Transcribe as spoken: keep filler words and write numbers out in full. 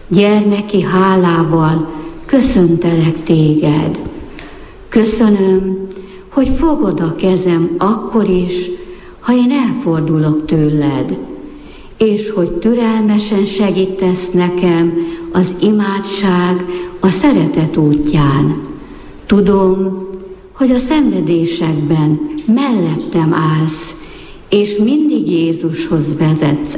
gyermeki hálával köszöntelek téged. Köszönöm, hogy fogod a kezem akkor is, ha én elfordulok tőled, és hogy türelmesen segítesz nekem az imádság, a szeretet útján. Tudom, hogy a szenvedésekben mellettem állsz, és mindig Jézushoz vezetsz